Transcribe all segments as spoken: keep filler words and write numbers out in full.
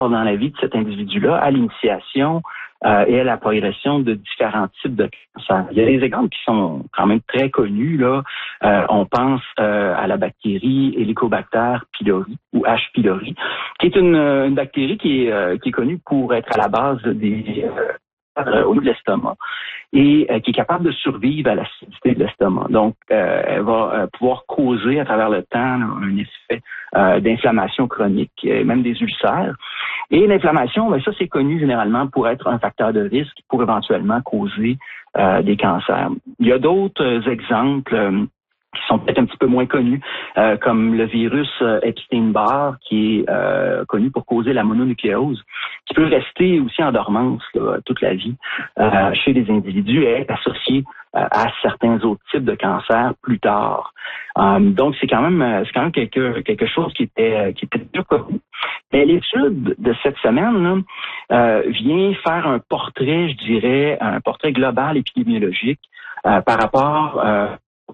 dans la vie de cet individu-là à l'initiation euh, et à la progression de différents types de cancers. Il y a des exemples qui sont quand même très connus. Là, euh, on pense euh, à la bactérie Helicobacter pylori ou H. pylori, qui est une, une bactérie qui est, euh, qui est connue pour être à la base des euh, au niveau de l'estomac et euh, qui est capable de survivre à l'acidité de l'estomac. Donc, euh, elle va euh, pouvoir causer à travers le temps là, un effet euh, d'inflammation chronique, et même des ulcères. Et l'inflammation, ben, ça c'est connu généralement pour être un facteur de risque pour éventuellement causer euh, des cancers. Il y a d'autres euh, exemples euh, qui sont peut-être un petit peu moins connus, euh, comme le virus euh, Epstein-Barr, qui est euh, connu pour causer la mononucléose, qui peut rester aussi en dormance là, toute la vie euh, chez les individus et être associé euh, à certains autres types de cancers plus tard. Euh, donc c'est quand même c'est quand même quelque quelque chose qui était qui était déjà connu. Mais l'étude de cette semaine là, euh, vient faire un portrait, je dirais, un portrait global épidémiologique euh, par rapport euh,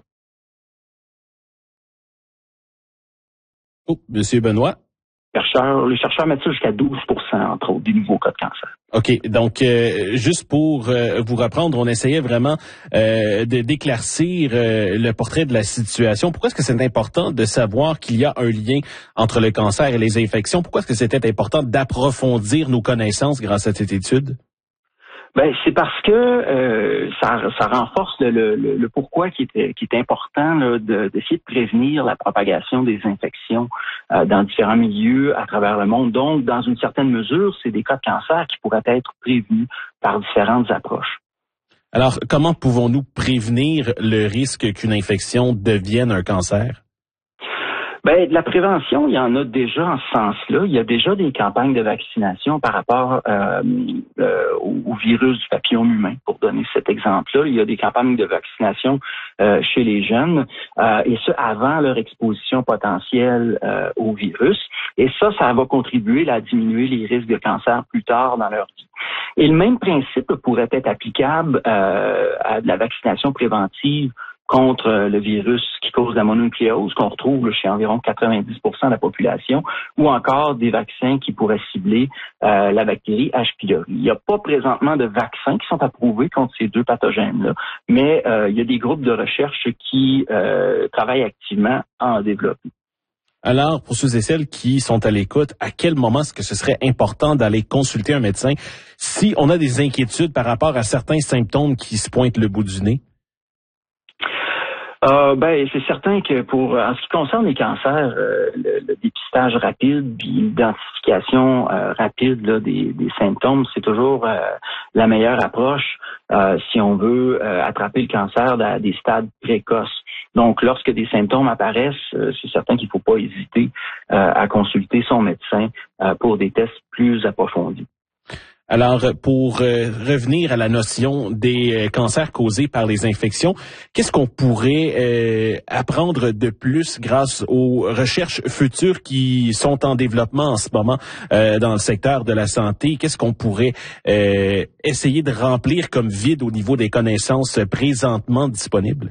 Oh, Monsieur Benoît. Chercheurs, les chercheurs mettent ça jusqu'à douze pour cent, entre autres, des nouveaux cas de cancer. OK. Donc, euh, juste pour euh, vous reprendre, on essayait vraiment euh, de d'éclaircir euh, le portrait de la situation. Pourquoi est-ce que c'est important de savoir qu'il y a un lien entre le cancer et les infections? Pourquoi est-ce que c'était important d'approfondir nos connaissances grâce à cette étude? Ben c'est parce que euh, ça, ça renforce le, le, le pourquoi qui est, qui est important là, de, d'essayer de prévenir la propagation des infections euh, dans différents milieux à travers le monde. Donc, dans une certaine mesure, c'est des cas de cancer qui pourraient être prévenus par différentes approches. Alors, comment pouvons-nous prévenir le risque qu'une infection devienne un cancer? Ben, de la prévention, il y en a déjà en ce sens-là. Il y a déjà des campagnes de vaccination par rapport euh, euh, au virus du papillome humain, pour donner cet exemple-là. Il y a des campagnes de vaccination euh, chez les jeunes, euh, et ce, avant leur exposition potentielle euh, au virus. Et ça, ça va contribuer à diminuer les risques de cancer plus tard dans leur vie. Et le même principe pourrait être applicable euh, à de la vaccination préventive contre le virus qui cause la mononucléose, qu'on retrouve chez environ quatre-vingt-dix pour cent de la population, ou encore des vaccins qui pourraient cibler euh, la bactérie H. pylori. Il n'y a pas présentement de vaccins qui sont approuvés contre ces deux pathogènes-là, mais euh, il y a des groupes de recherche qui euh, travaillent activement à en développer. Alors, pour ceux et celles qui sont à l'écoute, à quel moment est-ce que ce serait important d'aller consulter un médecin si on a des inquiétudes par rapport à certains symptômes qui se pointent le bout du nez? Euh, ben, c'est certain que pour en ce qui concerne les cancers, euh, le, le dépistage rapide, puis l'identification euh, rapide là, des, des symptômes, c'est toujours euh, la meilleure approche euh, si on veut euh, attraper le cancer à des stades précoces. Donc, lorsque des symptômes apparaissent, euh, c'est certain qu'il ne faut pas hésiter euh, à consulter son médecin euh, pour des tests plus approfondis. Alors, pour euh, revenir à la notion des euh, cancers causés par les infections, qu'est-ce qu'on pourrait euh, apprendre de plus grâce aux recherches futures qui sont en développement en ce moment euh, dans le secteur de la santé? Qu'est-ce qu'on pourrait euh, essayer de remplir comme vide au niveau des connaissances présentement disponibles?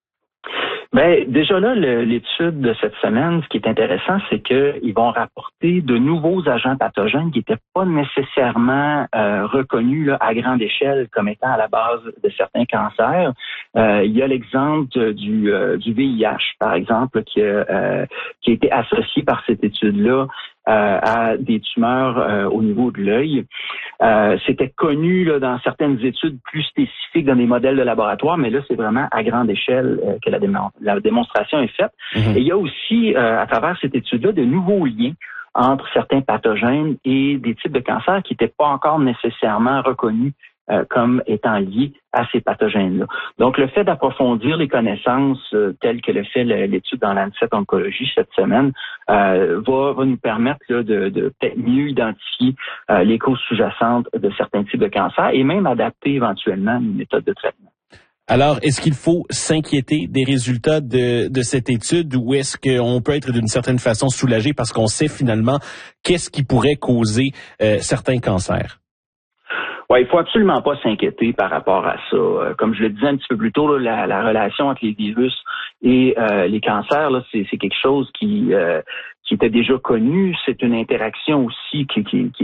Ben, déjà là, le, l'étude de cette semaine, ce qui est intéressant, c'est qu'ils vont rapporter de nouveaux agents pathogènes qui n'étaient pas nécessairement euh, reconnus là, à grande échelle comme étant à la base de certains cancers. Euh, il y a l'exemple du, euh, du V I H, par exemple, qui a, euh, qui a été associé par cette étude-là Euh, à des tumeurs euh, au niveau de l'œil. Euh, c'était connu là, dans certaines études plus spécifiques dans des modèles de laboratoire, mais là, c'est vraiment à grande échelle euh, que la, démon- la démonstration est faite. Mm-hmm. Et il y a aussi, euh, à travers cette étude-là, de nouveaux liens entre certains pathogènes et des types de cancers qui n'étaient pas encore nécessairement reconnus Euh, comme étant liés à ces pathogènes-là. Donc, le fait d'approfondir les connaissances euh, telles que le fait l'étude dans Lancet Oncologie cette semaine euh, va, va nous permettre là, de, de peut-être mieux identifier euh, les causes sous-jacentes de certains types de cancers et même adapter éventuellement nos méthodes de traitement. Alors, est-ce qu'il faut s'inquiéter des résultats de, de cette étude ou est-ce qu'on peut être d'une certaine façon soulagé parce qu'on sait finalement qu'est-ce qui pourrait causer euh, certains cancers? Ouais, il faut absolument pas s'inquiéter par rapport à ça. Comme je le disais un petit peu plus tôt, là, la, la relation entre les virus et euh, les cancers, là, c'est, c'est quelque chose qui, euh, qui était déjà connu. C'est une interaction aussi qui, qui, qui